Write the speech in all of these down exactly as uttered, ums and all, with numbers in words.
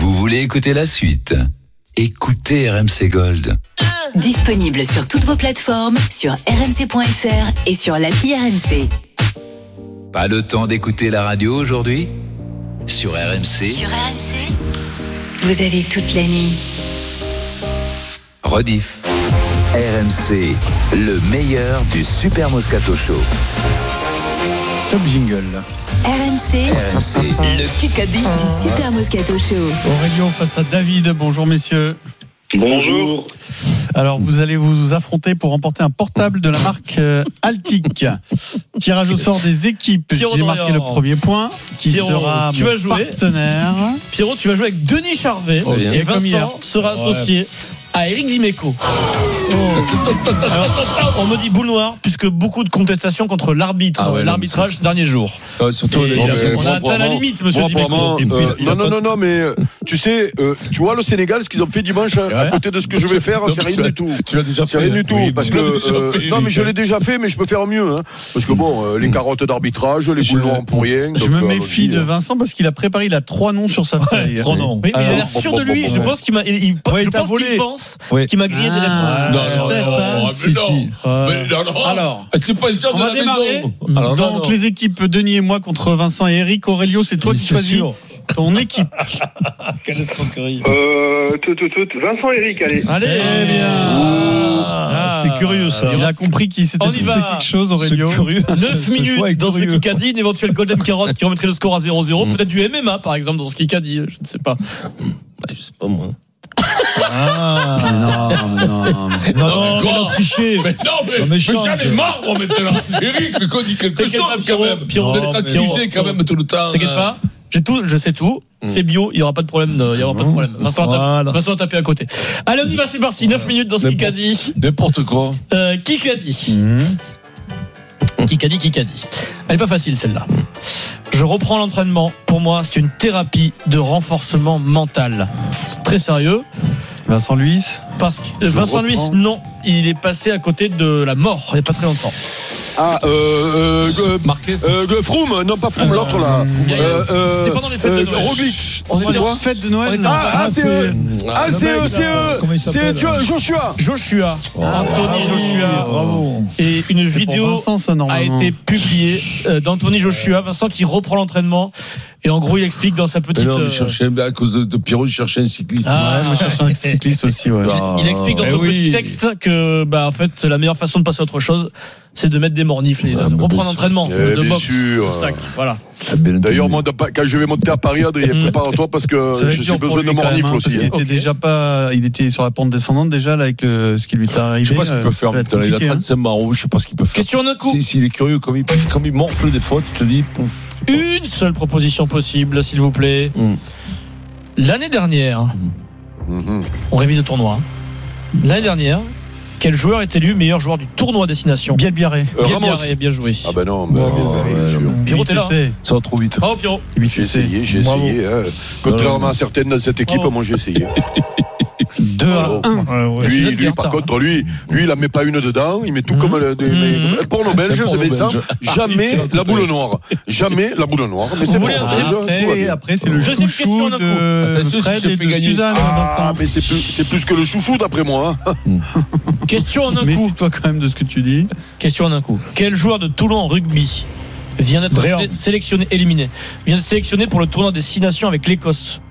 Vous voulez écouter la suite? Écoutez R M C Gold. Disponible sur toutes vos plateformes, sur r m c point f r et sur l'appli R M C. Pas le temps d'écouter la radio aujourd'hui? Sur R M C. Sur R M C, vous avez toute la nuit. Rediff. R M C, le meilleur du Super Moscato Show. Top jingle. R M C, R M C, le Kikadi du Super Moscato Show. Aurélien face à David. Bonjour messieurs. Bonjour. Alors vous allez vous affronter pour remporter un portable de la marque euh, Altic. Tirage au sort des équipes. Pierrot J'ai marqué Dorian. le premier point qui Pierrot, sera tu mon vas jouer. partenaire. Pierrot, tu vas jouer avec Denis Charvet Oh, bien. et Comme hier. Vincent sera associé à Eric Dimeco. Alors, on me dit boule noire puisque beaucoup de contestations contre l'arbitre, Ah ouais, l'arbitrage non, dernier jour. Euh, surtout, Et les on gars, a euh, atteint moi, la vraiment, limite, monsieur moi, Dimeco. vraiment, Et puis, euh, il a non, non, pas- non, non, mais euh, tu sais, euh, tu vois le Sénégal, ce qu'ils ont fait dimanche à, à côté de ce que je vais faire, c'est rien du tout. Tu l'as déjà Ah, fait. hein. hein. Mm. C'est rien du tout, Oui, parce tu que l'as déjà euh, fait, non, mais Eric. je l'ai déjà fait, mais je peux faire mieux, hein. Parce que bon, euh, les carottes d'arbitrage, les Je- boules noires pour rien. Je donc, me euh, méfie allons-y, de hein. Vincent parce qu'il a préparé, il a trois noms sur sa feuille. Trop non. Mais, mais il a l'air sûr de lui. bon, Je bon, pense qu'il m'a, il, il- Ouais, je il t'a pense volé. qu'il pense Ouais. qu'il m'a grillé des réponses. Ah, Non, non, peut-être, non, hein. mais Si, non. si. Mais non, non. Alors, C'est pas le genre on de va la démarrer. maison. Alors, non, Donc non. les équipes Denis et moi contre Vincent et Eric. Aurélio, c'est toi qui choisis ton équipe. Quelle escroquerie. Euh, tout, tout, tout. Vincent Eric, allez. Allez. Très bien. Ah, c'est curieux ça. Il a compris qu'il s'était On y passé va. quelque chose, Aurélio. neuf minutes dans ce Kikadi, une éventuelle Golden Carotte qui remettrait le score à zéro zéro. Peut-être du M M A, par exemple, dans ce Kikadi. Je ne sais pas. Je sais pas, moi. Ah, non, non, non. Non, mais quoi triché. Mais non, mais, mais j'en ai marre, moi, maintenant. Eric, le code dit quelque T'inquiète chose, pas, quand Pierrot, même. Pierrot, D'être mais- accusé, quand même, tout le temps. T'inquiète pas. J'ai tout, je sais tout. C'est bio, il n'y aura pas de problème. de- Il y aura pas de problème. Vincent va taper- Voilà. Vincent va taper à côté. Allez, on y va, c'est parti. neuf minutes dans ce Kikadi. N'importe quoi. Euh, Kikadi. Kikadi, Kikadi. Elle est pas facile, celle-là. Je reprends l'entraînement. Pour moi, c'est une thérapie de renforcement mental. C'est très sérieux. Vincent Luis. Parce que Vincent Luis, reprends. non, il est passé à côté de la mort il n'y a pas très longtemps. Ah, euh, euh, euh, Marquez, Euh, euh, Froome, non pas Froome, l'autre là. Euh, euh, C'était pendant les fêtes de Noël. Roglic. On est est quoi en fête de Noël. On est- Ah, ah, c'est euh, ah, c'est euh, c'est euh, c'est Jo- Joshua. Joshua, Anthony Joshua. Bravo. Et une C'est pour vidéo Vincent, ça, a normalement. été publiée euh, d'Anthony Joshua, Vincent qui reprend l'entraînement. Et en gros, il explique dans sa petite. Mais non, mais euh, je cherchais, à cause de, de Pierrot, je cherchais un cycliste. Ah, Ouais, moi, je cherche un cycliste aussi, ouais. Ah. il explique dans Eh son oui. petit texte que, bah, en fait, la meilleure façon de passer à autre chose, c'est de mettre des mornifs, et de Ah, bah, reprendre bien l'entraînement, sûr. de Eh, bien boxe, sûr. de sac, voilà. D'ailleurs, moi, quand je vais monter à Paris, Adrien, Mm. prépare-toi parce que Ça va être j'ai dur pour besoin lui de quand même, mornif hein, parce aussi. qu'il hein. était Ok. déjà pas, il était sur la pente descendante déjà là avec le, ce qui lui est arrivé. Je sais pas ce qu'il peut euh, faire ça va être maintenant. Il a compliqué, hein. trente-cinq marrons, je sais pas ce qu'il peut faire. Question d'un coup. Si- S'il est curieux, comme il, comme il morfle des fautes, je te dis. pouf. Une seule proposition possible, s'il vous plaît. Mm. L'année dernière, Mhm. on révise le tournoi. hein. L'année dernière, quel joueur est élu meilleur joueur du tournoi Destination? Bien Biarré. Euh, Bien, Ramos. bien, bien joué. Ah ben non, mais, Bravo. oh, bien sûr. Pierrot, t'es là. Ça va trop vite. Bravo, Pierrot. J'ai essayé, j'ai Bravo. essayé. hein. Contrairement à certaines dans cette équipe, Bravo. moi j'ai essayé. deux à un. Lui, Vous êtes lui en par retard, contre, lui, lui, il en met pas une dedans, il met tout Mhm. comme le, des- Mhm. mais- porno belge, C'est un c'est porno Vincent. belge. Jamais Il tire la un boule coup noire. Jamais la boule noire. Mais Vous c'est bon. voulez un déjà, tout va Après, bien. après c'est le Deuxième chouchou question d'un de Attention, si Fred je te et fais de gagner. Suzanne. Ah, Vincent. mais c'est plus, c'est plus que le chouchou d'après moi. hein. Question en un coup. Méfie-toi quand même de ce que tu dis. Question en un coup. Quel joueur de Toulon en rugby vient d'être Dréan. sé- sélectionné, éliminé, vient de sélectionner pour le tournoi des six nations avec l'Écosse?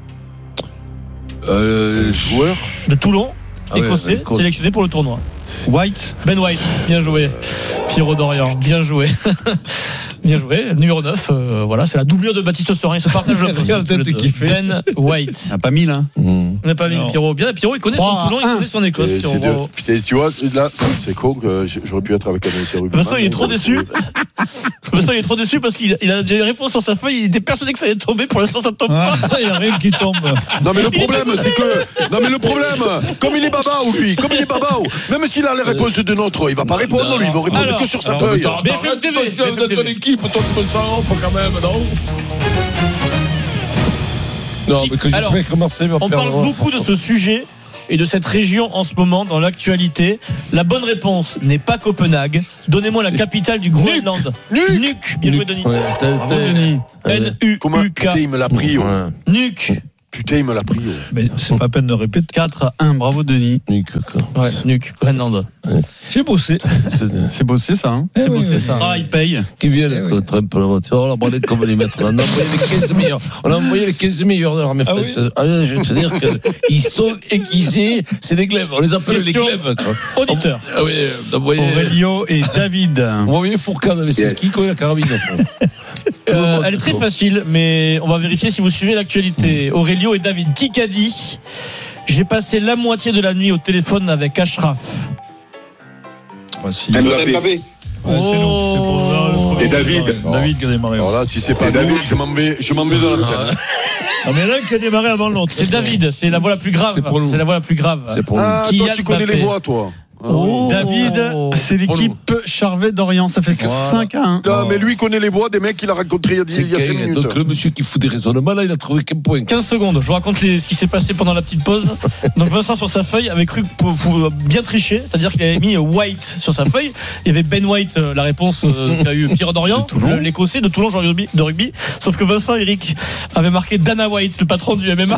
Euh, joueur. De Toulon, Ah ouais, écossais, Écosse. sélectionné pour le tournoi. White. Ben White, bien joué. Pierrot Dorian, bien joué. Bien joué. Numéro neuf, euh, voilà, c'est la doublure de Baptiste Sorin. Ils se partagent le poste. Regarde la tête tous les deux. qu'il fait. Ben White. Ah, pas mille, hein. Mhm. On n'a pas mis Non. Pierrot. Bien, Pierrot, il connaît son trois à Toulon, il un. connaît son Écosse. Et Pierrot, c'est de- bravo. Putain, tu vois, là, c'est c'est con que j'aurais pu être avec un monsieur rugby. Vincent, il est trop déçu. Vincent, il est trop déçu parce qu'il il a déjà une réponse sur sa feuille. Il était persuadé que ça allait tomber. Pour l'instant, ça ne tombe pas. Il y a rien qui tombe. Non mais le problème c'est que non mais le problème comme il est babao lui comme il est babao même s'il a les réponses de notre il va pas répondre lui il va répondre Alors, que sur sa alors, feuille. B F M T V, B F M T V. équipe toi tu me sens quand même non. Non mais que Alors, j'espère que Marseille va On perdre. parle beaucoup de ce sujet et de cette région en ce moment dans l'actualité. La bonne réponse n'est pas Copenhague. Donnez-moi la capitale du Groenland. Nuuk. Nuuk. Bien joué, Denis. Ouais, t'as- t'as- N U Comment U K. putain, il me l'a pris. oh. Nuuk. Putain, il me l'a pris. Mais c'est pas à peine de répéter. quatre à un, bravo Denis. Ouais, Nuc, Groenland. J'ai bossé. C'est bossé ça, hein. C'est bossé ça. Ah, il paye. Qui viennent contre un peu la voiture, la branlette qu'on va les mettre là. On a envoyé les quinze meilleurs. On a envoyé les quinze meilleurs de l'armée française. Ah oui, je veux te dire qu'ils sont aiguisés. C'est des glaives. On les appelle les glaives. Auditeur. Ah oui, on a envoyé. Aurélio et David. On va envoyer Fourcade, mais c'est ce qui connaît la carabine. Euh, elle est très facile, mais on va vérifier si vous suivez l'actualité. Aurélio et David, qui qu'a dit j'ai passé la moitié de la nuit au téléphone avec Ashraf. Voici. Mbappé. Ouais, c'est nous, c'est pour ça, le premier Et David. qui a démarré. David qui a démarré. Alors là, si c'est pas Et David. nous, je m'en vais, je m'en vais dans la tête. Non, mais l'un qui a démarré avant l'autre. C'est David, c'est la voix la plus grave. C'est pour nous. C'est la voix la plus grave. C'est pour nous. Ah, Kylian toi, tu connais Mbappé. les voix, toi. Oh. David, c'est l'équipe Charvet d'Orient. Ça fait cinq à un. Non, mais lui, il connaît les voix des mecs qu'il a rencontrés il y a, C'est il y a cinq Kane. minutes. Donc le monsieur qui fout des raisonnements là, il a trouvé qu'un point. quinze secondes, je vous raconte les- ce qui s'est passé pendant la petite pause. Donc Vincent sur sa feuille avait cru pour, pour bien tricher, c'est-à-dire qu'il avait mis White sur sa feuille. Il y avait Ben White, euh, la réponse euh, qu'a eu Pierre d'Orient, le- l'écossais de Toulon, joueur de rugby, de rugby. Sauf que Vincent Eric avait marqué Dana White, le patron du M M A.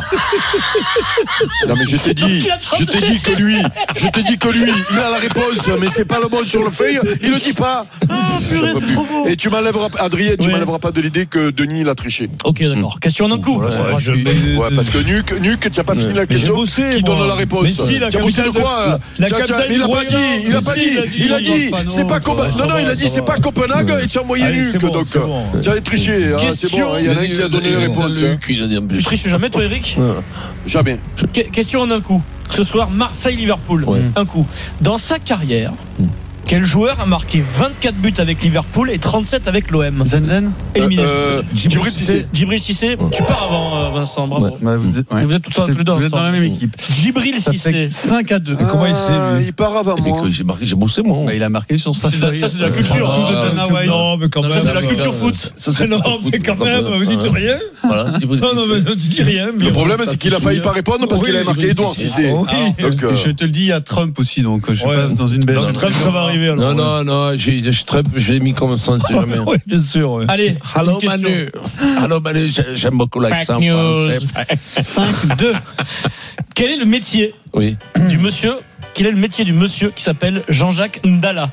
Non, mais je t'ai dit, je t'ai dit que lui, je t'ai dit que lui, il a la réponse, mais c'est pas le bon sur le feuille, il le dit pas. Ah, purée, c'est trop beau. Et tu m'enlèveras, Adrien, tu Ouais. m'enlèveras pas de l'idée que Denis, il a triché. Ok, d'accord. Question en un coup. Ouais, je- Ouais, parce que Nuc, Nuc, tu n'as pas fini la Mais j'ai question. bossé, Qui moi. donne la réponse? Mais si, la Tu as bossé de capitale quoi? de- la- la Tu as- tu as- capitale mais il a du pas dit, Groenland. il a Mais pas si, dit, il a dit, il a il dit, va pas, c'est non, pas ça Copenhague. va, Non, non, il a ça dit, va. c'est pas Copenhague, et tu as envoyé Allez, Nuc, c'est bon, donc. c'est bon. Tu as triché, hein, c'est Question. bon, il y en a un qui a donné les réponses. hein. Il a dit en Tu plus. triches jamais, toi, Eric? Jamais. Que- Question en un coup. Ce soir, Marseille-Liverpool. Ouais. Un coup. Dans sa carrière, quel joueur a marqué vingt-quatre buts avec Liverpool et trente-sept avec l'O M? Zenden. Éliminé. Euh, Djibril Cissé. Djibril Cissé, tu pars avant, euh, Vincent, bravo. Ouais, vous êtes, ouais. Vous êtes tous C'est- tous deux vous êtes dans ensemble. la même équipe. Djibril Ça Cissé. fait cinq à deux. Et comment il sait, Ah, lui il part avant Mais moi. que J'ai marqué, j'ai bossé moi. Bah, il a marqué sur sa C'est de la- feuille. ça, c'est de la culture. En dessous de Ah, Dana tu- White. Non, mais quand Non, même. ça, c'est la euh, culture foot. Ça, c'est Non, pas mais foot, quand ça, même, ça, vous dites voilà. rien. Voilà, Djibril Non, non, Cissé. mais tu dis rien. Le problème, c'est qu'il a failli pas répondre parce qu'il avait marqué Edouard Cissé. Oui. Donc, euh, Et je te le dis, il y a Trump aussi, donc je suis Ouais. pas dans une belle. Donc, Trump, ça va arriver alors. Non, non, non, j'ai, je Trump, je l'ai mis comme ça, c'est jamais. Oui, bien sûr. ouais. Allez, Allô une question. Manu. Allô Manu, j'ai- j'aime beaucoup l'accent Fake news. français. cinq deux. Quel est le métier Oui. du monsieur Quel est le métier du monsieur qui s'appelle Jean-Jacques Ndala?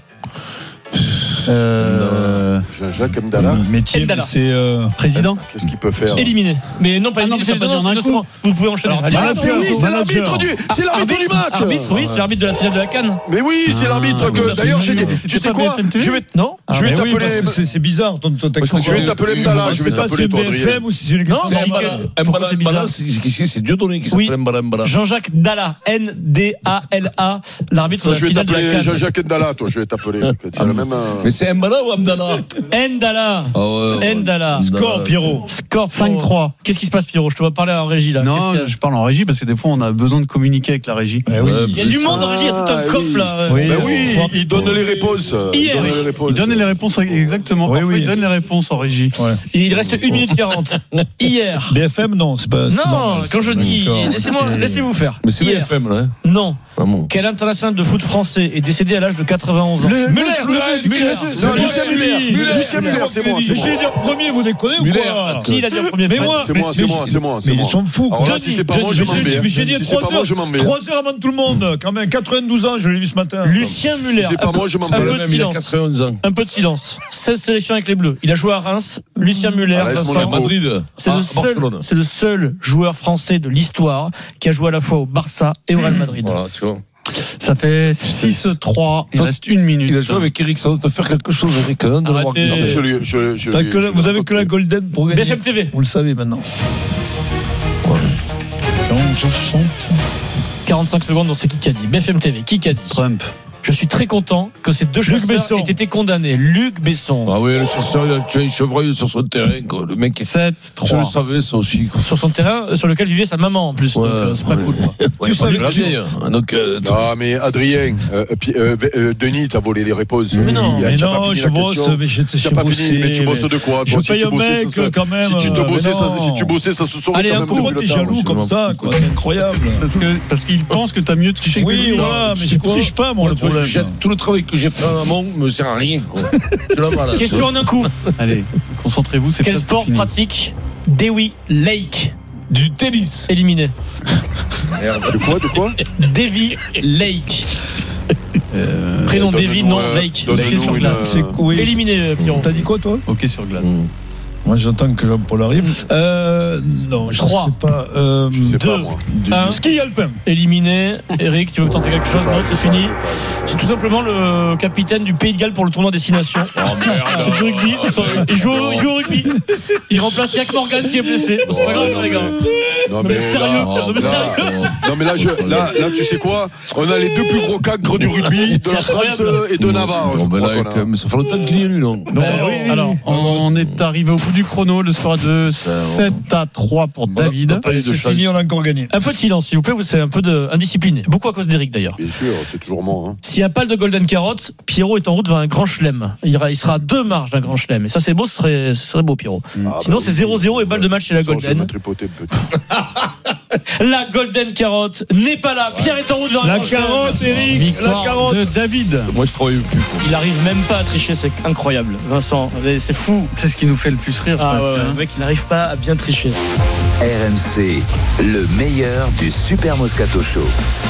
Euh, Jean-Jacques Mdala, Métier, Ndala. c'est. euh, président, qu'est-ce qu'il peut faire? Éliminé. Mais non, pas Ah non, éliminé. mais c'est- ça peut non, dire c'est d'un deux coup. secondes. Vous pouvez enchaîner. Alors, Allez, Ah, Manager, mais oui, c'est manager. l'arbitre du, c'est l'arbitre du match. Arbitre, oui, c'est l'arbitre de la finale de la Cannes. Mais oui, c'est l'arbitre Ah, que. D'ailleurs, j'ai dit, c'était tu sais pas quoi? B F M T V? Je vais, Non? je vais Ah, mais oui, parce t'appeler. que c'est- c'est bizarre ton ton texte. Je vais t'appeler Mdala, je vais sais pas si t'appeler c'est toi, B F Adrien. M ou si c'est une question. Non, C'est mais un Pourquoi bala, un c'est bala, un bizarre bala, c'est, c'est, c'est Dieudonné qui Oui. s'appelle un bala, un bala. Jean-Jacques Dalla, N D A L A, l'arbitre de Toi, la je vais finale de la t'appeler Cannes. Jean-Jacques Ndala, toi, je vais t'appeler. C'est le même. euh, Mais c'est un bala ou Amdala? Ndala. Ah ouais, ouais. Ndala. Score, Pierrot. Score cinq trois. Qu'est-ce qui se passe, Pierrot? Je te vois parler en régie là. Qu'est-ce Non, qu'il y a je parle en régie parce que des fois on a besoin de communiquer avec la régie. Eh oui. Ouais, Il y a du monde en régie, il y a tout un Ah, cop oui. là. Oui. Ben oui, Faut- il donne les réponses. Hier. Il donne les réponses. Il donne les réponses exactement. Oui, Parfois, oui. il donne les réponses en régie. Ouais. Et il reste une minute quarante. Hier. B F M, non, c'est pas. c'est Non, quand je dis, D'accord. laissez-moi, C'est- laissez-vous faire. Mais c'est Hier. B F M, là. Hein. Non. Vraiment. Quel international de foot français est décédé à l'âge de quatre-vingt-onze ans? Muller, Muller, Muller, Non, Lucien Muller. Muller, Lucien Muller, c'est moi. Mais c'est j'ai moi. dit en premier, vous déconnez ou Muller, quoi Qui l'a dit en premier? Mais Fred moi, C'est moi, c'est moi, c'est moi, c'est Mais moi. ils s'en foutent. Alors là, Denis, si c'est pas moi, Denis, je Mais m'en j'ai dit- vais. mais j'ai dit Si c'est pas trois moi, heures, je m'en vais. trois heures avant tout le monde, quand même, quatre-vingt-douze ans, je l'ai vu ce matin. Lucien Muller. Si c'est pas Un peu- moi, je m'en un vais. peu de Même, il a silence. quatre-vingt-onze ans. Un peu de silence. seize sélections avec les Bleus. Il a joué à Reims. Lucien Muller, Ah, laisse-moi Vincent. la À Madrid. C'est à le seul, Barcelone. c'est le seul joueur français de l'histoire qui a joué à la fois au Barça et au Real Madrid. Voilà, tu vois. Ça fait six trois. Il reste une minute. Il a joué avec Eric, ça doit te faire quelque chose, Eric, hein, de le voir Arrêtez. glisser. Je lui- je- je T'as lui- que la- je vous lui avez que la raconte. Golden pour B gagner. F M T V. Vous le savez maintenant. quarante-cinq secondes dans ce qui qu'a dit. B F M T V. Qui qu'a dit? Trump. Je suis très content que ces deux Luc chasseurs Besson. aient été condamnés. Luc Besson. Ah oui, le chasseur, il a tué un chevreuil sur son terrain, quoi. Le mec, sept je trois. le savais, ça aussi, quoi. Sur son terrain euh, sur lequel vivait sa maman en plus. Ouais, donc, euh, c'est pas ouais. cool. Quoi. Ouais, Tu pas savais, de la tu- vieille, hein. Donc, euh, Non, mais Adrien, euh, Pi- euh, euh, Denis, t'as volé les réponses. Mais non, Il a- Mais tu as pas non, fini je la bosse, question. mais j'étais Tu chez n'as pas fini, mais tu bosses mais- de quoi, Je toi, si paye tu un bossais, mec, ça se- quand même. Si tu te euh, bossais, mais ça, non. si tu bossais, ça se saurait Allez, quand un même coup, depuis Pourquoi le t'es temps. jaloux comme ça, quoi? C'est incroyable. Parce que parce qu'il pense que t'as mieux triché que Oui, lui. voilà, mais tu je sais quoi triche pas, moi, le tu vois, problème. je jette tout le travail que j'ai fait en amont me sert à rien, quoi. C'est la malade. Question en un coup. Allez, concentrez-vous. C'est Quel presque sport fini. pratique Dewey Lake? Du tennis. Éliminé. De quoi, de quoi? Davy Lake. Euh, Prénom donne-nous, Davy, non euh, Lake. donne-nous Hockey sur une, glace. euh, C'est oui. Éliminé, Pierrot. T'as dit quoi, toi? Ok sur glace. Moi, j'attends que Jean-Paul arrive. Euh, non, je Trois. sais pas. Euh, Je sais pas, Deux. moi. Un. Ski alpin. Éliminé. Eric, tu veux tenter quelque chose? Je sais pas, Non, je c'est sais pas, fini. je sais pas, je sais pas. C'est tout simplement le capitaine du Pays de Galles pour le tournoi Destination. C'est du rugby. Il joue, au- il joue au rugby. Il remplace Jack Morgan qui est blessé. Bon, c'est pas grave, les gars. Non, mais sérieux, là, non, mais là, sérieux. non, mais là, je, là, là, tu sais quoi? On a les deux plus gros cagres du rugby, de C'est la France incroyable. et de Navarre. je Non, mais crois là, qu'on a. quand même, ça fait longtemps qu'il y est, lui, non? Donc, alors, on est arrivé au bout du chrono. Le score est de sept à trois pour David. Pas eu de C'est chance. fini, on a encore gagné. Un peu de silence, s'il vous plaît. C'est un peu de indiscipliné. Beaucoup à cause d'Eric, d'ailleurs. Bien sûr, c'est toujours moi. Hein. S'il n'y a pas de Golden Carrot, Pierrot est en route vers un grand chelem. Il ira- il sera à deux marges d'un grand chelem. Et ça, c'est beau, ce serait, ce serait beau, Pierrot. Ah, Sinon, bah, c'est zéro zéro et balle de match chez la Je vais Golden. me tripoter, petit. La Golden Carotte n'est pas là. Pierre est en route vers un La grand chelem. carotte, Eric. La Victoire carotte. de David. Moi, je travaille plus. pour- Il arrive même pas à tricher, c'est incroyable. Vincent, c'est fou. C'est ce qui nous fait le plus rire. Ah presque, ouais, ouais, hein. le mec, il n'arrive pas à bien tricher. R M C, le meilleur du Super Moscato Show.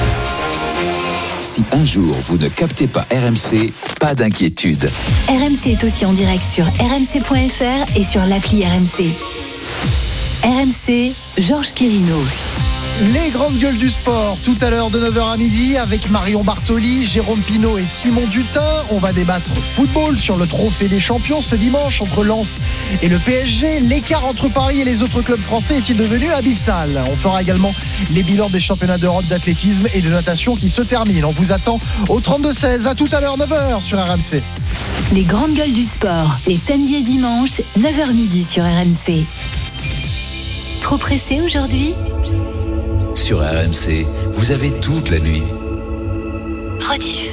Si un jour vous ne captez pas R M C, pas d'inquiétude. R M C est aussi en direct sur r m c point f r et sur l'appli R M C. R M C, Georges Quirino. Les grandes gueules du sport, tout à l'heure de neuf heures à midi avec Marion Bartoli, Jérôme Pinault et Simon Dutin. On va débattre football sur le trophée des champions ce dimanche entre Lens et le P S G. L'écart entre Paris et les autres clubs français est-il devenu abyssal? On fera également les bilans des championnats d'Europe d'athlétisme et de natation qui se terminent. On vous attend au trente-deux seize. À tout à l'heure, neuf heures sur R M C. Les grandes gueules du sport, les samedis et dimanches, neuf heures midi sur R M C. Trop pressé aujourd'hui? Sur R M C, vous avez toute la nuit Rediff.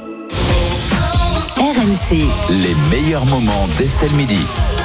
R M C. les meilleurs moments d'Estelle Midi.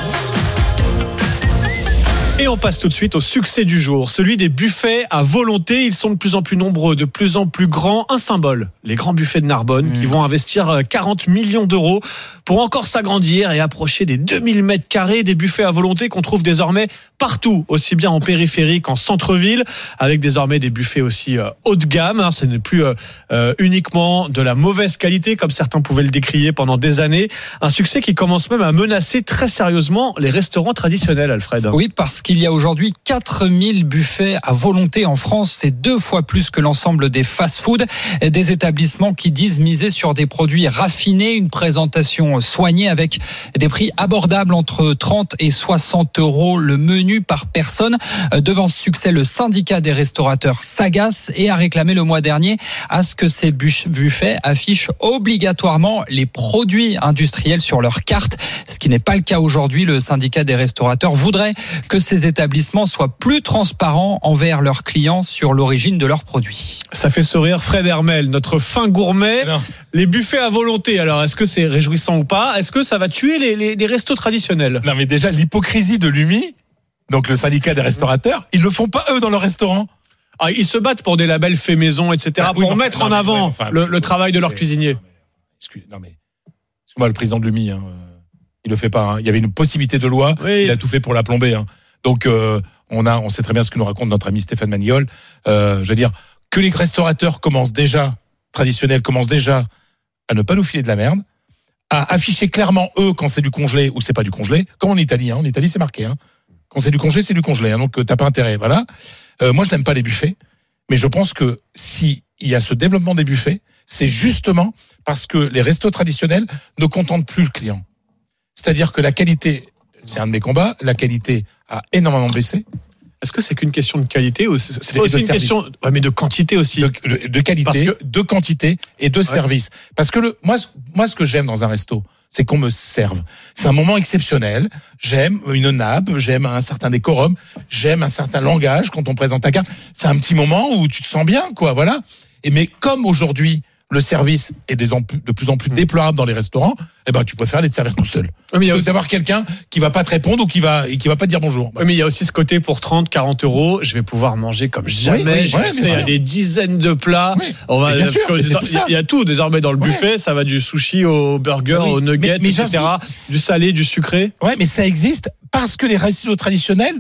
Et on passe tout de suite au succès du jour, celui des buffets à volonté. Ils sont de plus en plus nombreux, de plus en plus grands. Un symbole, les grands buffets de Narbonne, mmh. qui vont investir quarante millions d'euros pour encore s'agrandir et approcher des deux mille mètres carrés. Des buffets à volonté qu'on trouve désormais partout, aussi bien en périphérie qu'en centre-ville, avec désormais des buffets aussi euh, haut de gamme. Hein. Ce n'est plus euh, euh, uniquement de la mauvaise qualité, comme certains pouvaient le décrier pendant des années. Un succès qui commence même à menacer très sérieusement les restaurants traditionnels, Alfred. Oui, parce qu'il y a aujourd'hui quatre mille buffets à volonté en France. C'est deux fois plus que l'ensemble des fast-food. Des établissements qui disent miser sur des produits raffinés, une présentation soignée avec des prix abordables entre trente et soixante euros le menu par personne. Devant ce succès, le syndicat des restaurateurs s'agace et a réclamé le mois dernier à ce que ces buffets affichent obligatoirement les produits industriels sur leur carte, ce qui n'est pas le cas aujourd'hui. Le syndicat des restaurateurs voudrait que ces établissements soient plus transparents envers leurs clients sur l'origine de leurs produits. Ça fait sourire Fred Hermel, notre fin gourmet. Non. Les buffets à volonté, alors est-ce que c'est réjouissant ou pas? Est-ce que ça va tuer les, les, les restos traditionnels? Non mais déjà l'hypocrisie de l'U M I, donc le syndicat des restaurateurs, ils le font pas eux dans leur restaurant. Ah, ils se battent pour des labels faits maison, et cetera, ah, oui, pour non, mettre non, en mais, avant ouais, enfin, le, le travail de leurs cuisiniers. Excuse, non mais, excuse-moi, le président de l'U M I, hein, il le fait pas. Hein. Il y avait une possibilité de loi, oui. Il a tout fait pour la plomber. Hein. Donc euh, on a, on sait très bien ce que nous raconte notre ami Stéphane Maniol. Euh, je veux dire que les restaurateurs commencent déjà, traditionnels commencent déjà à ne pas nous filer de la merde, à afficher clairement eux quand c'est du congelé ou c'est pas du congelé. Comme en Italie, hein. En Italie c'est marqué. Hein. Quand c'est du congelé, c'est du congelé. Hein. Donc t'as pas intérêt. Voilà. Euh, moi je n'aime pas les buffets, mais je pense que si il y a ce développement des buffets, c'est justement parce que les restos traditionnels ne contentent plus le client. C'est-à-dire que la qualité, c'est un de mes combats, la qualité a énormément baissé. Est-ce que c'est qu'une question de qualité ou c'est pas aussi une service. question, ouais, mais de quantité aussi, de, de, de qualité, que, de quantité et de ouais. service. Parce que le, moi, moi, ce que j'aime dans un resto, c'est qu'on me serve. C'est un moment exceptionnel. J'aime une nappe, j'aime un certain décorum, j'aime un certain langage quand on présente ta carte. C'est un petit moment où tu te sens bien, quoi. Voilà. Et mais comme aujourd'hui, le service est de plus en plus déplorable dans les restaurants, eh ben, tu préfères aller te servir tout seul. Oui, mais il y a aussi d'avoir quelqu'un qui va pas te répondre ou qui va, et qui va pas te dire bonjour. Oui, mais il y a aussi ce côté pour trente, quarante euros, je vais pouvoir manger comme jamais. Oui, oui, j'ai ouais, accès à des dizaines de plats. Oui. On va, parce sûr, que il y a tout désormais dans le buffet. Ouais. Ça va du sushi au burger, oui, au nuggets, mais, mais et cetera. Du salé, du sucré. Ouais, mais ça existe parce que les restos traditionnels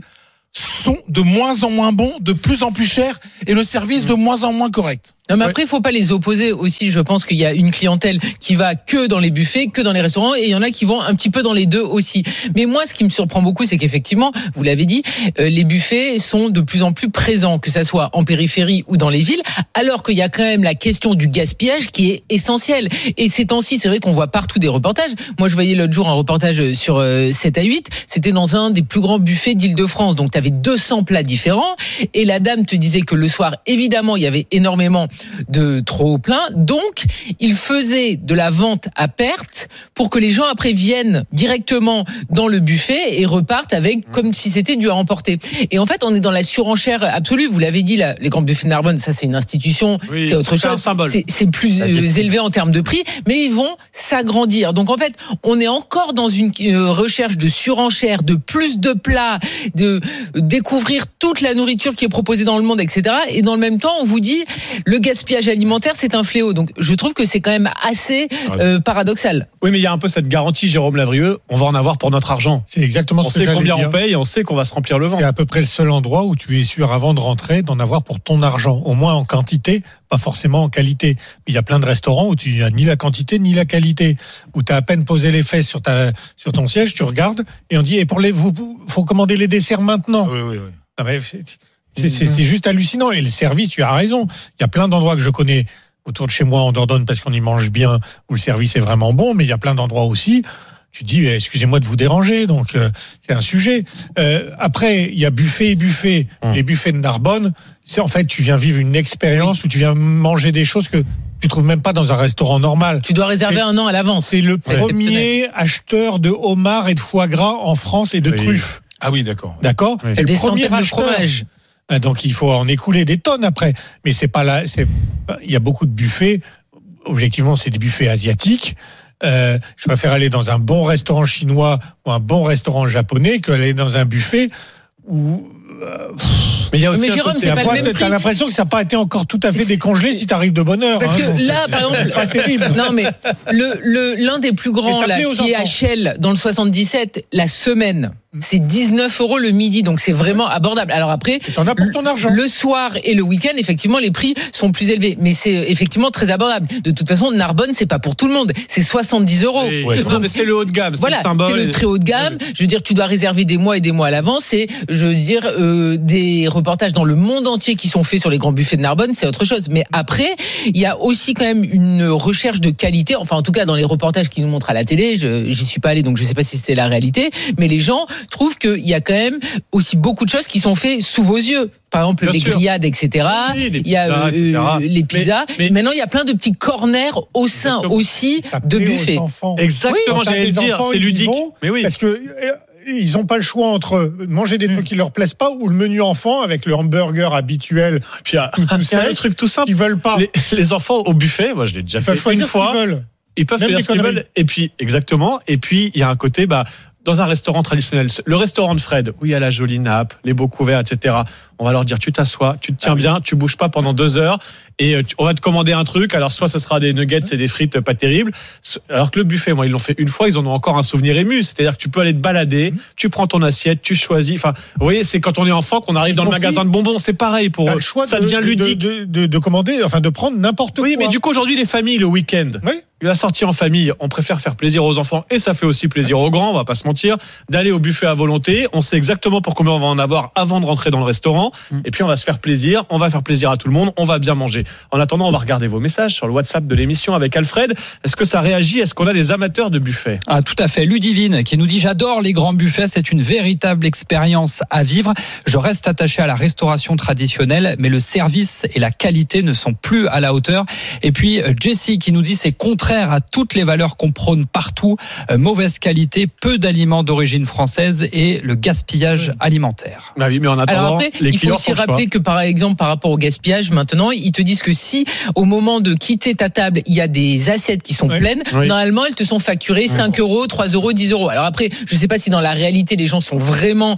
sont de moins en moins bons, de plus en plus chers et le service de moins en moins correct. Non, mais après, il faut pas les opposer aussi. Je pense qu'il y a une clientèle qui va que dans les buffets, que dans les restaurants, et il y en a qui vont un petit peu dans les deux aussi. Mais moi, ce qui me surprend beaucoup, c'est qu'effectivement, vous l'avez dit, euh, les buffets sont de plus en plus présents, que ça soit en périphérie ou dans les villes, alors qu'il y a quand même la question du gaspillage qui est essentielle. Et ces temps-ci, c'est vrai qu'on voit partout des reportages. Moi, je voyais l'autre jour un reportage sur euh, sept à huit. C'était dans un des plus grands buffets d'Île-de-France. Donc, tu avais deux cents plats différents. Et la dame te disait que le soir, évidemment, il y avait énormément de trop plein, donc il faisait de la vente à perte pour que les gens après viennent directement dans le buffet et repartent avec comme si c'était du à emporter. Et en fait, on est dans la surenchère absolue. Vous l'avez dit, là, les grands buffets de Narbonne, ça c'est une institution, oui, c'est autre c'est chose. un symbole. C'est, c'est plus euh, élevé en termes de prix, mais ils vont s'agrandir. Donc en fait, on est encore dans une euh, recherche de surenchère, de plus de plats, de découvrir toute la nourriture qui est proposée dans le monde, et cetera. Et dans le même temps, on vous dit le gaspillage alimentaire, c'est un fléau. Donc, je trouve que c'est quand même assez euh, paradoxal. Oui, mais il y a un peu cette garantie, Jérôme Lavrieux, on va en avoir pour notre argent. C'est exactement on ce que j'allais dire. On sait combien on paye et on sait qu'on va se remplir le ventre. C'est à peu près le seul endroit où tu es sûr, avant de rentrer, d'en avoir pour ton argent. Au moins en quantité, pas forcément en qualité. Mais il y a plein de restaurants où tu n'as ni la quantité ni la qualité. Où tu as à peine posé les fesses sur, ta, sur ton siège, tu regardes et on dit, et pour les, vous, faut commander les desserts maintenant. Oui, oui, oui. Non, mais c'est, c'est, c'est, c'est juste hallucinant. Et le service, tu as raison. Il y a plein d'endroits que je connais autour de chez moi en Dordogne parce qu'on y mange bien, où le service est vraiment bon, mais il y a plein d'endroits aussi. Tu dis, excusez-moi de vous déranger, donc euh, c'est un sujet. Euh, après, il y a buffet et buffet. Mmh. Les buffets de Narbonne, c'est en fait, tu viens vivre une expérience oui. où tu viens manger des choses que tu trouves même pas dans un restaurant normal. Tu dois réserver c'est, un an à l'avance. C'est le c'est premier acheteur de homard et de foie gras en France et de oui. truffes. Ah oui, d'accord. D'accord. Oui. C'est, c'est le premier acheteur. De fromage. Donc il faut en écouler des tonnes après. Mais c'est pas là. C'est il y a beaucoup de buffets. Objectivement, c'est des buffets asiatiques. Euh, je préfère aller dans un bon restaurant chinois ou un bon restaurant japonais qu'aller dans un buffet où. Euh, mais il y a aussi mais Jérôme, c'est pas le même t'as l'impression que ça n'a pas été encore tout à fait décongelé si tu arrives de bonne heure. Parce hein, que là, par exemple, pas terrible. Non mais le, le l'un des plus grands là, qui est à Shell dans le soixante-dix-sept, la semaine, c'est dix-neuf euros le midi, donc c'est vraiment abordable. Alors après, t'en as pour ton argent. Le soir et le week-end, effectivement, les prix sont plus élevés, mais c'est effectivement très abordable. De toute façon, Narbonne, c'est pas pour tout le monde, c'est soixante-dix euros. Oui, ouais, donc, mais c'est le haut de gamme, c'est voilà, le symbole. C'est le très haut de gamme. Ouais. Je veux dire, tu dois réserver des mois et des mois à l'avance. Et je veux dire, euh, des reportages dans le monde entier qui sont faits sur les grands buffets de Narbonne, c'est autre chose. Mais après, il y a aussi quand même une recherche de qualité. Enfin, en tout cas, dans les reportages qui nous montrent à la télé, je, j'y suis pas allé, donc je sais pas si c'est la réalité. Mais les gens trouvent qu'il y a quand même aussi beaucoup de choses qui sont faites sous vos yeux. Par exemple, Bien les sûr. grillades, et cetera. Oui, les il y a pizzas, euh, les pizzas. Mais, mais Maintenant, il y a plein de petits corners au sein Exactement. aussi de buffets. Exactement, oui. j'allais le dire. C'est ludique. Mais oui. Parce que ils n'ont pas le choix entre manger des trucs mmh. qui leur plaisent pas ou le menu enfant avec le hamburger habituel. Et puis, tout, tout il y a un truc tout simple. Ils veulent pas. Les, les enfants au buffet, moi, je l'ai déjà ils fait une fois. Ils veulent. Ils peuvent faire ce qu'ils veulent. Et puis, exactement. Et puis, il y a un côté, bah, dans un restaurant traditionnel, le restaurant de Fred, où il y a la jolie nappe, les beaux couverts, et cetera. On va leur dire, tu t'assois, tu te tiens ah oui. bien, tu bouges pas pendant deux heures, et on va te commander un truc. Alors, soit ce sera des nuggets et des frites pas terribles. Alors que le buffet, moi, ils l'ont fait une fois, ils en ont encore un souvenir ému. C'est-à-dire que tu peux aller te balader, tu prends ton assiette, tu choisis. Enfin, vous voyez, c'est quand on est enfant qu'on arrive dans le magasin de bonbons, c'est pareil pour eux. Ça de, devient ludique. De, de, de, de commander, enfin, de prendre n'importe quoi. Oui, mais du coup, aujourd'hui, les familles, le week-end. Oui. La sortie en famille, on préfère faire plaisir aux enfants et ça fait aussi plaisir aux grands, on va pas se mentir, d'aller au buffet à volonté. On sait exactement pour combien on va en avoir avant de rentrer dans le restaurant. Et puis on va se faire plaisir, on va faire plaisir à tout le monde, on va bien manger. En attendant, on va regarder vos messages sur le WhatsApp de l'émission avec Alfred. Est-ce que ça réagit? Est-ce qu'on a des amateurs de buffets? Ah, tout à fait. Ludivine qui nous dit: j'adore les grands buffets, c'est une véritable expérience à vivre. Je reste attaché à la restauration traditionnelle, mais le service et la qualité ne sont plus à la hauteur. Et puis Jessie qui nous dit: c'est contraire à toutes les valeurs qu'on prône partout, euh, mauvaise qualité, peu d'aliments d'origine française et le gaspillage alimentaire. Ah oui, mais en attendant, alors après, les il faut aussi rappeler que par exemple par rapport au gaspillage, maintenant ils te disent que si au moment de quitter ta table il y a des assiettes qui sont oui. pleines, oui. normalement elles te sont facturées cinq euros, trois euros, dix euros. Alors après, je sais pas si dans la réalité les gens sont vraiment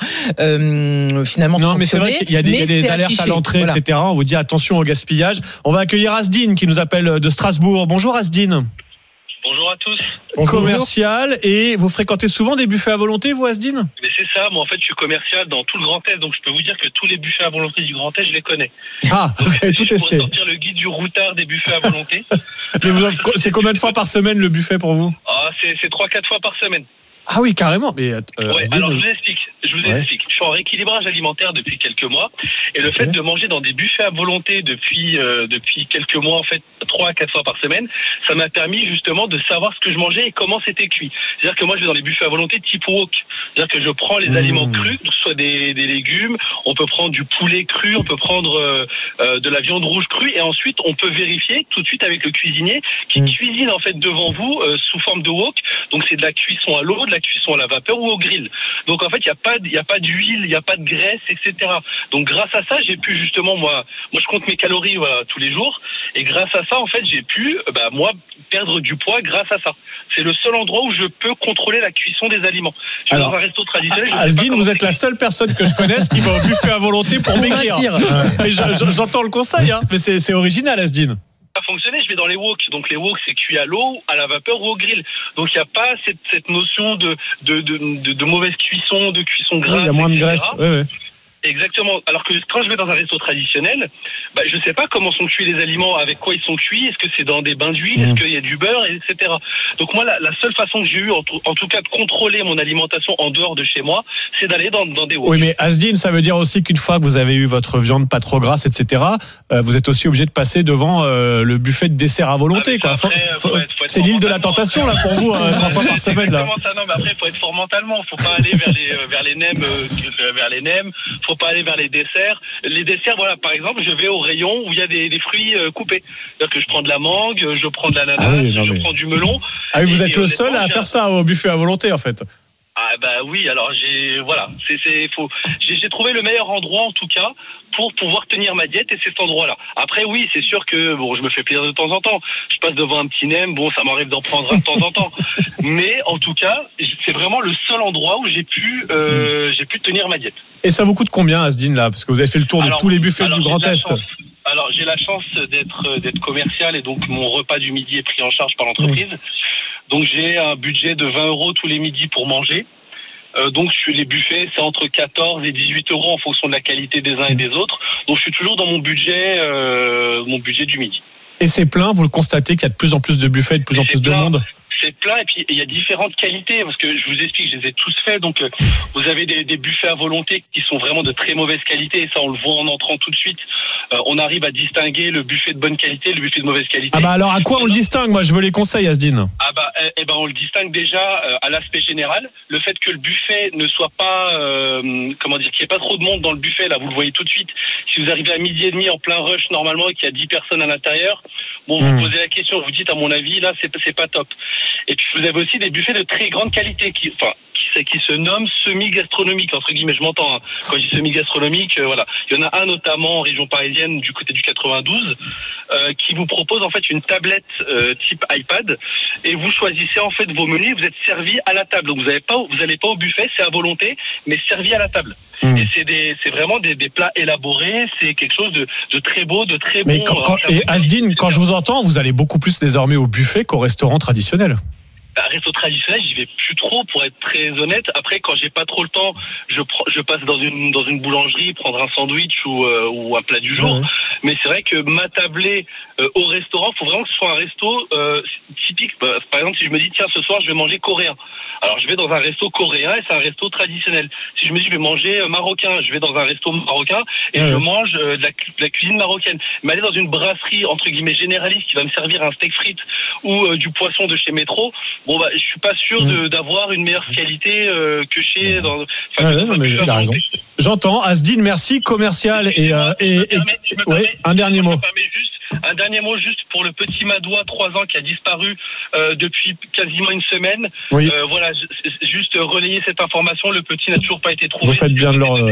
euh, finalement non, mais c'est vrai qu'il y a des, il y a des alertes affiché. à l'entrée, voilà. et cetera. On vous dit attention au gaspillage. On va accueillir Asdine qui nous appelle de Strasbourg. Bonjour Asdine. Bonjour à tous. Commercial, et vous fréquentez souvent des buffets à volonté, vous, Asdine? Mais c'est ça, moi en fait je suis commercial dans tout le Grand Est, donc je peux vous dire que tous les buffets à volonté du Grand Est, je les connais. Ah, vous avez tout testé. Je pourrais sortir le guide du routard des buffets à volonté. Mais vous avez, c'est combien de fois par semaine le buffet pour vous? Ah, c'est, c'est trois quatre fois par semaine. Ah oui, carrément. Mais, euh, ouais, Asdine, alors je vous explique. Je vous ouais. explique. Je suis en rééquilibrage alimentaire depuis quelques mois, et le fait de manger dans des buffets à volonté depuis euh, depuis quelques mois, en fait, trois à quatre fois par semaine, ça m'a permis justement de savoir ce que je mangeais et comment c'était cuit. C'est-à-dire que moi, je vais dans les buffets à volonté type wok. C'est-à-dire que je prends les mmh. aliments crus, soit des, des légumes, on peut prendre du poulet cru, on peut prendre euh, euh, de la viande rouge crue, et ensuite on peut vérifier tout de suite avec le cuisinier qui mmh. cuisine en fait devant vous euh, sous forme de wok. Donc c'est de la cuisson à l'eau, de la cuisson à la vapeur ou au grill. Donc en fait, il y a pas il n'y a pas d'huile, il n'y a pas de graisse, et cetera. Donc grâce à ça, j'ai pu justement, moi, moi je compte mes calories voilà, tous les jours, et grâce à ça, en fait, j'ai pu, bah, moi, perdre du poids grâce à ça. C'est le seul endroit où je peux contrôler la cuisson des aliments. Je suis Alors, dans un resto traditionnel. Asdine, vous êtes la seule personne que je connaisse qui va au buffet à volonté pour maigrir. Mais j'entends le conseil, hein, mais c'est, c'est original, Asdine. Ça fonctionner, je vais dans les wok. Donc les wok, c'est cuit à l'eau, à la vapeur ou au grill. Donc il n'y a pas cette, cette notion de, de, de, de, de mauvaise cuisson, de cuisson grasse. Il y a moins de graisse. Ouais, ouais. Exactement. Alors que quand je vais dans un resto traditionnel, bah, je ne sais pas comment sont cuits les aliments, avec quoi ils sont cuits, est-ce que c'est dans des bains d'huile, mmh. est-ce qu'il y a du beurre, et cetera. Donc moi, la, la seule façon que j'ai eu, en tout, en tout cas, de contrôler mon alimentation en dehors de chez moi, c'est d'aller dans, dans des wok. Oui, mais Asdine, ça veut dire aussi qu'une fois que vous avez eu votre viande pas trop grasse, et cetera, euh, vous êtes aussi obligé de passer devant euh, le buffet de dessert à volonté. Ah, quoi. Après, faut, faut, faut être, faut c'est l'île de la tentation là pour vous, euh, trois fois par semaine. Là. Ça, non, mais après, il faut être fort mentalement. Il ne faut pas aller vers les, euh, vers les nems, euh, vers les nems. Il ne faut pas aller vers les desserts. Les desserts, voilà, par exemple, je vais au rayon où il y a des, des fruits euh, coupés. C'est-à-dire que je prends de la mangue, je prends de l'ananas, ah oui, non, je mais... prends du melon. Ah oui, vous et, êtes et le seul à faire ça au buffet à volonté, en fait. Ah bah oui, alors j'ai voilà, c'est c'est faut j'ai, j'ai trouvé le meilleur endroit en tout cas pour pouvoir tenir ma diète, et c'est cet endroit-là. Après oui, c'est sûr que bon, je me fais plaisir de temps en temps. Je passe devant un petit nem, bon, ça m'arrive d'en prendre un de temps en temps. Mais en tout cas, c'est vraiment le seul endroit où j'ai pu euh, mmh. j'ai pu tenir ma diète. Et ça vous coûte combien, Asdine, là, parce que vous avez fait le tour alors, de tous les buffets alors, du Grand Est. Chance, alors j'ai la chance d'être d'être commercial, et donc mon repas du midi est pris en charge par l'entreprise. Mmh. Donc j'ai un budget de vingt euros tous les midis pour manger. Euh, donc les buffets, c'est entre quatorze et dix-huit euros en fonction de la qualité des uns et des autres. Donc je suis toujours dans mon budget, euh, mon budget du midi. Et c'est plein, vous le constatez qu'il y a de plus en plus de buffets, de plus et en plus plein. de monde. C'est plein, et puis il y a différentes qualités, parce que je vous explique, je les ai tous faits. Donc euh, vous avez des, des buffets à volonté qui sont vraiment de très mauvaise qualité, et ça on le voit en entrant tout de suite. Euh, on arrive à distinguer le buffet de bonne qualité et le buffet de mauvaise qualité. Ah bah alors à quoi on le distingue? Moi je veux les conseils, Asdine. Ah bah eh, eh ben on le distingue déjà euh, à l'aspect général, le fait que le buffet ne soit pas euh, comment dire, qu'il n'y ait pas trop de monde dans le buffet, là vous le voyez tout de suite. Si vous arrivez à midi et demi en plein rush normalement et qu'il y a dix personnes à l'intérieur, bon vous mmh. posez la question, vous dites à mon avis là c'est c'est pas top. Et puis vous avez aussi des buffets de très grande qualité qui, enfin, qui, qui se nomment semi-gastronomiques, entre guillemets, je m'entends, hein. Quand je dis semi-gastronomique, euh, voilà. Il y en a un notamment en région parisienne, du côté du quatre-vingt-douze, euh, qui vous propose en fait une tablette euh, type iPad, et vous choisissez en fait vos menus, vous êtes servi à la table. Donc vous n'allez pas, vous allez pas au buffet, c'est à volonté, mais servi à la table. Mmh. Et c'est des, c'est vraiment des, des plats élaborés, c'est quelque chose de, de très beau, de très mais bon. Quand, quand, et Asdine, quand je vous entends, vous allez beaucoup plus désormais au buffet qu'au restaurant traditionnel. Bah, resto traditionnel, j'y vais plus trop, pour être très honnête. Après, quand j'ai pas trop le temps, je pr- je passe dans une dans une boulangerie prendre un sandwich ou euh, ou un plat du jour. Mmh. Mais c'est vrai que m'attabler euh, au restaurant, faut vraiment que ce soit un resto euh, typique. Bah, par exemple, si je me dis tiens, ce soir je vais manger coréen, alors je vais dans un resto coréen et c'est un resto traditionnel. Si je me dis je vais manger marocain, je vais dans un resto marocain et mmh. je mange euh, de, la, de la cuisine marocaine. Mais aller dans une brasserie entre guillemets généraliste qui va me servir un steak frites ou euh, du poisson de chez Métro, bon bah je suis pas sûr de, d'avoir une meilleure qualité euh, que chez dans, enfin, ouais, non, mais il a raison. J'entends. Asdine, merci, commercial et, euh, et, et permets, ouais, un dernier mot. Juste, un dernier mot juste pour le petit Madois, trois ans, qui a disparu euh, depuis quasiment une semaine. Oui. Euh, voilà, juste relayer cette information. Le petit n'a toujours pas été trouvé. Vous faites bien de leur.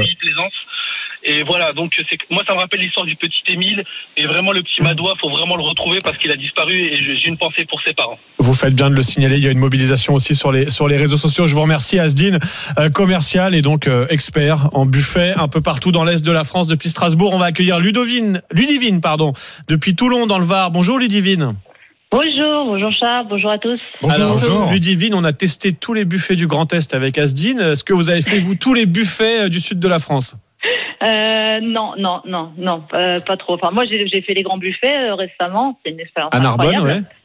Et voilà, donc c'est, moi ça me rappelle l'histoire du petit Émile, et vraiment le petit Madois, faut vraiment le retrouver parce qu'il a disparu, et j'ai une pensée pour ses parents. Vous faites bien de le signaler, il y a une mobilisation aussi sur les sur les réseaux sociaux. Je vous remercie, Asdine, euh, commercial et donc euh, expert en buffet un peu partout dans l'est de la France. Depuis Strasbourg, on va accueillir Ludovine, Ludivine pardon, depuis Toulon dans le Var. Bonjour Ludivine. Bonjour, bonjour Charles, bonjour à tous. Bonjour. Alors, bonjour. Ludivine, on a testé tous les buffets du Grand Est avec Asdine. Est-ce que vous avez fait, vous, tous les buffets du sud de la France ? Euh, non, non, non, non, euh, pas trop. Enfin, moi, j'ai, j'ai fait les grands buffets euh, récemment. C'est une expérience à Narbonne, incroyable.